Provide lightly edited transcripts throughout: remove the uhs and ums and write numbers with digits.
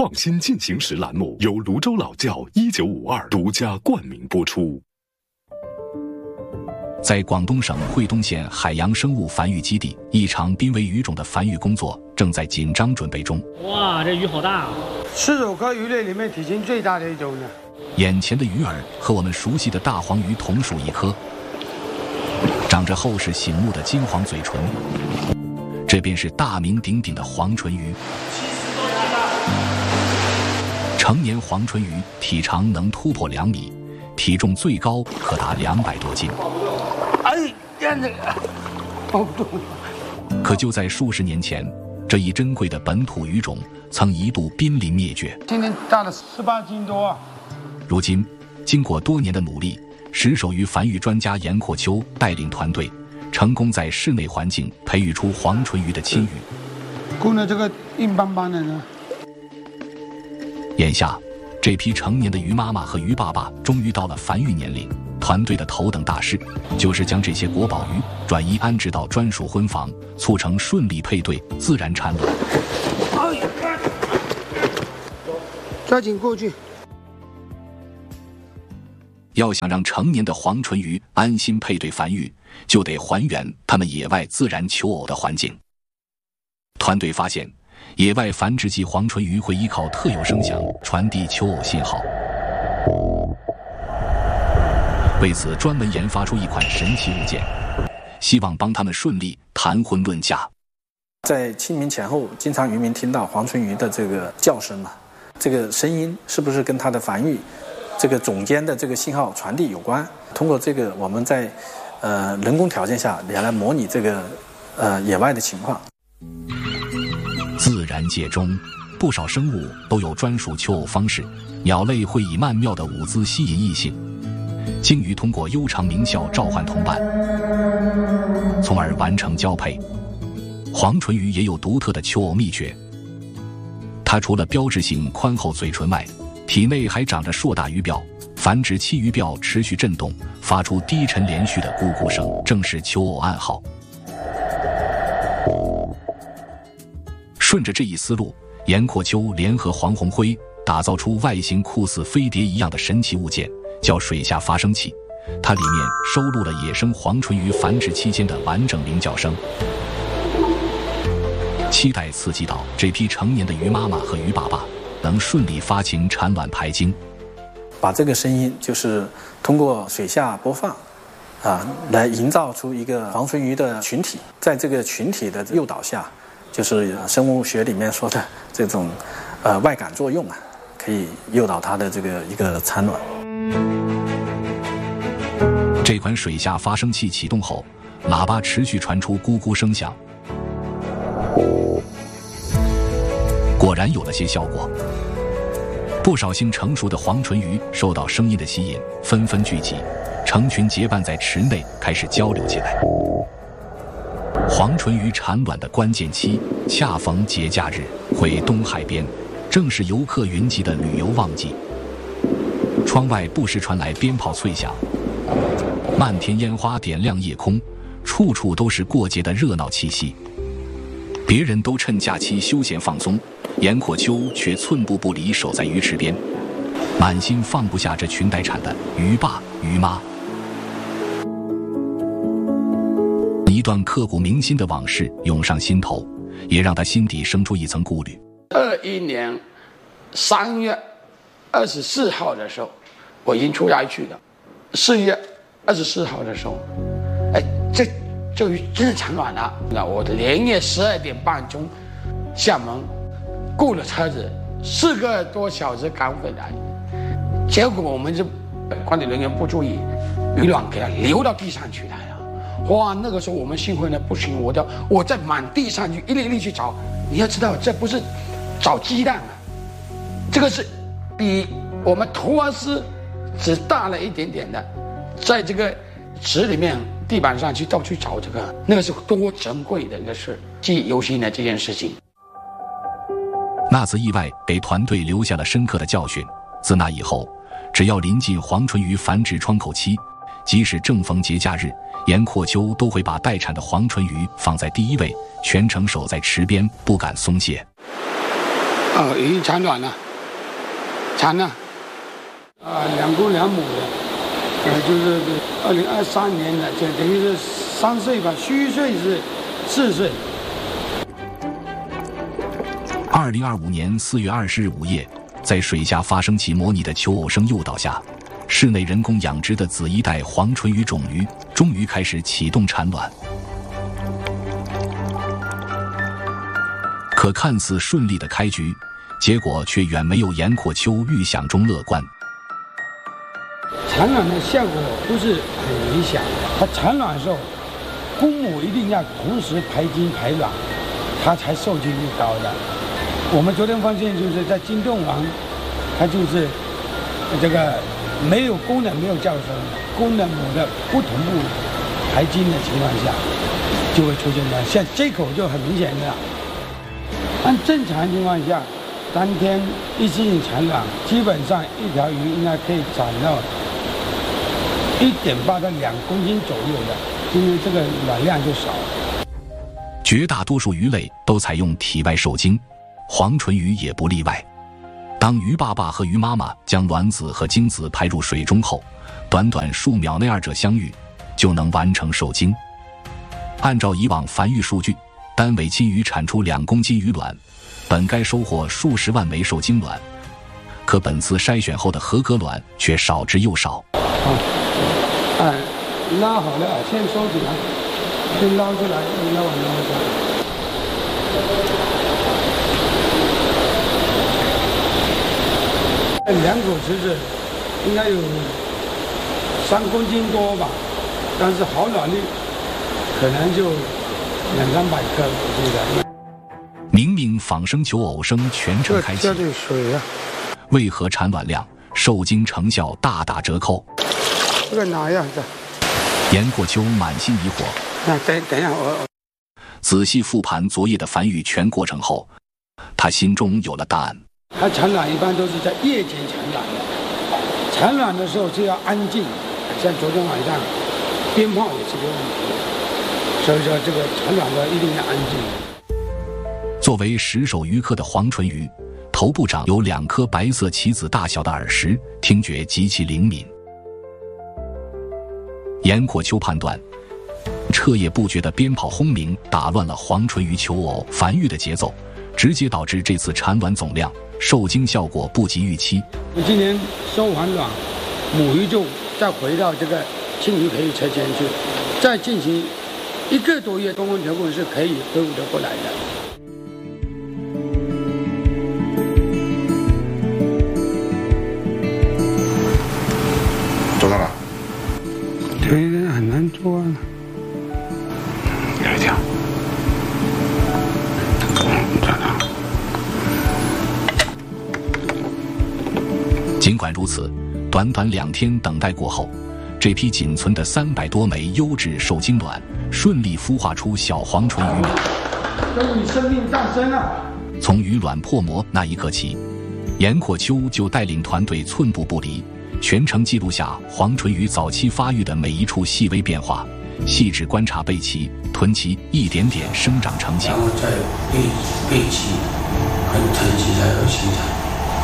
创新进行时栏目由泸州老窖1952独家冠名播出。 在广东省惠东县海洋生物繁育基地，一场濒危鱼种的繁育工作正在紧张准备中。 哇，这鱼好大啊 ！19科鱼类里面体型最大的一种呢。 眼前的鱼儿和我们熟悉的大黄鱼同属一科，长着厚实醒目的金黄嘴唇，这便是大名鼎鼎的黄唇鱼。成年黄唇鱼体长能突破2米，体重最高可达200多斤。可就在数十年前，这一珍贵的本土鱼种曾一度濒临灭绝。 今年大了18斤多啊！ 如今，经过多年的努力，石首鱼繁育专家严阔秋带领团队，成功在室内环境培育出黄唇鱼的亲鱼。 姑娘这个硬邦邦的呢。 眼下，这批成年的鱼妈妈和鱼爸爸终于到了繁育年龄。团队的头等大事就是将这些国宝鱼转移安置到专属婚房，促成顺利配对、自然产卵。 抓紧过去！ 要想让成年的黄唇鱼安心配对繁育，就得还原它们野外自然求偶的环境。团队发现，野外繁殖季黄唇鱼会依靠特有声响传递求偶信号。为此专门研发出一款神奇物件，希望帮他们顺利谈婚论嫁。 在清明前后，经常渔民听到黄唇鱼的这个叫声嘛，这个声音是不是跟它的繁育这个种间的这个信号传递有关？通过这个，我们在人工条件下也来模拟这个野外的情况。 自然界中，不少生物都有专属求偶方式，鸟类会以曼妙的舞姿吸引异性。鲸鱼通过悠长鸣啸召唤同伴，从而完成交配。黄唇鱼也有独特的求偶秘诀，它除了标志性宽厚嘴唇外，体内还长着硕大鱼鳔，繁殖期鱼鳔持续震动，发出低沉连续的咕咕声，正是求偶暗号。顺着这一思路，严阔秋联合黄宏辉打造出外形酷似飞碟一样的神奇物件，叫水下发声器，它里面收录了野生黄唇鱼繁殖期间的完整鸣叫声，期待刺激到这批成年的鱼妈妈和鱼爸爸能顺利发情产卵排精。 把这个声音就是通过水下播放来营造出一个黄唇鱼的群体，在这个群体的诱导下，就是生物学里面说的这种外感作用可以诱导它的这个一个产卵。 这款水下发声器启动后，喇叭持续传出咕咕声响，果然有了些效果。不少性成熟的黄唇鱼受到声音的吸引，纷纷聚集，成群结伴在池内开始交流起来。黄唇鱼产卵的关键期恰逢节假日，惠东海边正是游客云集的旅游旺季。窗外不时传来鞭炮脆响，漫天烟花点亮夜空，处处都是过节的热闹气息。别人都趁假期休闲放松，严阔秋却寸步不离守在鱼池边，满心放不下这群待产的鱼爸鱼妈。一段刻骨铭心的往事涌上心头，也让他心底生出一层顾虑。 21年3月24号的时候，我已经出差去了。4月24号的时候，这鱼真的产卵了。那我连夜12点半钟厦门雇了车子，4个多小时赶回来。结果我们这管理人员不注意，鱼卵给它流到地上去来了。哇，那个时候我们兴奋的不行，我在满地上去一粒一粒去找。你要知道，这不是找鸡蛋这个是比我们头发丝只大了一点点的，在这个池里面地板上去到处找这个，那个是多珍贵的一个事，记忆犹新的这件事情。 那次意外给团队留下了深刻的教训，自那以后，只要临近黄唇鱼繁殖窗口期，即使正逢节假日，严阔秋都会把待产的黄唇鱼放在第一位，全程守在池边，不敢松懈。 已经产卵了，产了，2公2母的，就是2023年的，就等于是3岁吧，虚岁是4岁。 2025年4月20日午夜，在水下发生起模拟的求偶生诱导下，室内人工养殖的紫衣带黄唇鱼种鱼终于开始启动产卵。可看似顺利的开局，结果却远没有严阔秋预想中乐观。 产卵的效果不是很理想，它产卵的时候，公母一定要同时排精排卵，它才受精率高的。我们昨天发现，就是在金洞王，它就是这个没有公的没有叫声，公的母的不同步排精的情况下，就会出现了像这口就很明显的。按正常情况下，当天一次性产卵，基本上一条鱼应该可以产到1.8到2公斤左右的，因为这个卵量就少。 绝大多数鱼类都采用体外受精，黄唇鱼也不例外。当鱼爸爸和鱼妈妈将卵子和精子排入水中后，短短数秒内二者相遇，就能完成受精。按照以往繁育数据，单尾期鱼产出2公斤鱼卵，本该收获数十万枚受精卵，可本次筛选后的合格卵却少之又少。 拉好了，先收起来，先捞出来，捞完捞出来。2口池子应该有3公斤多吧，但是好卵率可能就200-300克，我记得。 明明仿生求偶生全程开启， 这水啊， 为何产卵量、受精成效大打折扣？ 这个哪样的？ 严阔秋满心疑惑。 等一下，我仔细复盘昨夜的繁育全过程后，他心中有了答案。 它产卵一般都是在夜间产卵的，产卵的时候就要安静，像昨天晚上鞭炮也是个问题，所以说这个产卵的一定要安静。 作为10手鱼科的黄唇鱼，头部长有2颗白色棋子大小的耳石，听觉极其灵敏。严阔秋判断，彻夜不绝的鞭炮轰鸣打乱了黄唇鱼求偶繁育的节奏，直接导致这次产卵总量、受精效果不及预期。 我今年收完卵，母鱼就再回到这个青鱼培育车间去，再进行1个多月，公共条件是可以恢复得过来的。 做到了。 对，很难做啊。 有一条。 尽管如此，短短2天等待过后，这批仅存的300多枚优质受精卵顺利孵化出小黄唇鱼苗。 终于生命诞生了。 从鱼卵破膜那一刻起，严阔秋就带领团队寸步不离，全程记录下黄唇鱼早期发育的每一处细微变化，细致观察背鳍、臀鳍一点点生长成型。 然后再背鳍和臀鳍才有形成。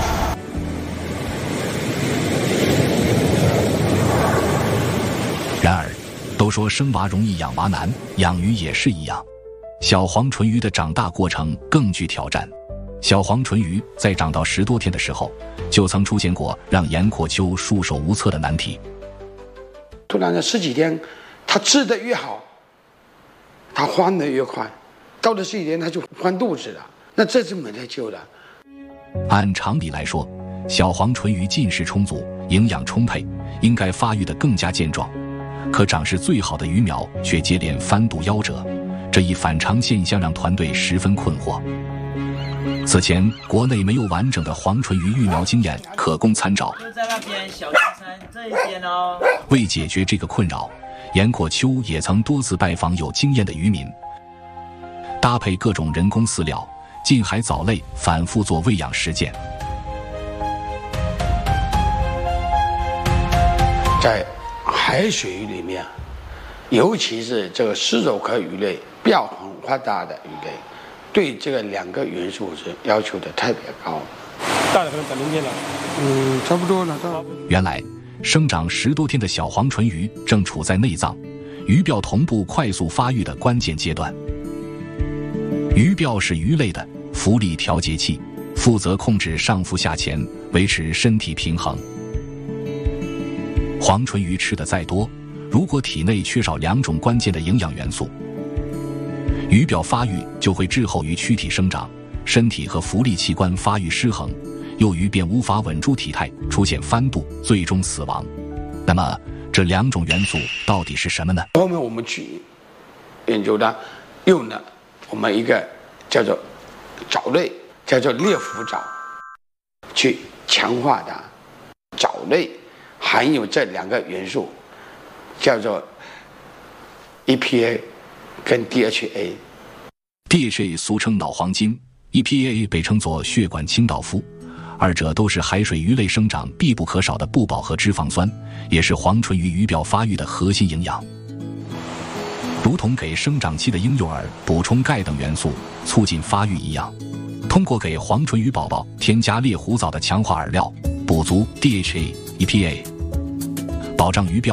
然而，都说生娃容易养娃难，养鱼也是一样。小黄唇鱼的长大过程更具挑战。小黄唇鱼在长到10多天的时候，就曾出现过让严阔秋束手无策的难题。 突然的10几天，它吃得越好，它欢得越快，到了10几天它就欢肚子了，那这是没得救的。 按常理来说，小黄唇鱼进食充足，营养充沛，应该发育得更加健壮。可长势最好的鱼苗却接连翻肚夭折，这一反常现象让团队十分困惑。此前国内没有完整的黄唇鱼育苗经验可供参照， 就在那边小金山这一边哦。 为解决这个困扰，严阔秋也曾多次拜访有经验的渔民，搭配各种人工饲料、近海藻类，反复做喂养实践。 在海水鱼里面，尤其是这个丝轴科鱼类、标黄发达的鱼类， 对这个2个元素是要求的特别高。 大概可能等明天了。差不多了。 原来生长10多天的小黄唇鱼正处在内脏、鱼鳔同步快速发育的关键阶段。鱼鳔是鱼类的浮力调节器，负责控制上浮下潜，维持身体平衡。黄唇鱼吃的再多，如果体内缺少2种关键的营养元素，鱼鳔发育就会滞后于躯体生长，身体和浮力器官发育失衡，幼鱼便无法稳住体态，出现翻肚，最终死亡。那么这2种元素到底是什么呢？ 后面我们去研究的，用了我们一个叫做藻类，叫做猎狐藻，去强化它。藻类含有这2个元素，叫做 EPA 跟 DHA。DHA 俗称脑黄金， EPA 被称作血管清道夫，二者都是海水鱼类生长必不可少的不饱和脂肪酸，也是黄唇鱼鱼鳔发育的核心营养。如同给生长期的婴幼儿补充钙等元素，促进发育一样，通过给黄唇鱼宝宝添加猎狐藻的强化饵料，补足 DHA、EPA， 保障鱼鳔